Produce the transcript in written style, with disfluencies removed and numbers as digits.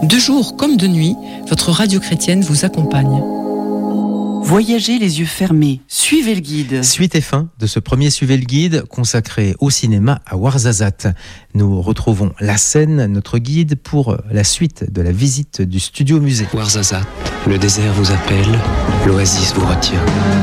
De jour comme de nuit, votre radio chrétienne vous accompagne. Voyagez les yeux fermés, suivez le guide. Suite et fin de ce premier Suivez le guide consacré au cinéma à Ouarzazate. Nous retrouvons la scène, notre guide, pour la suite de la visite du studio musée. Ouarzazate, le désert vous appelle, l'oasis vous retient.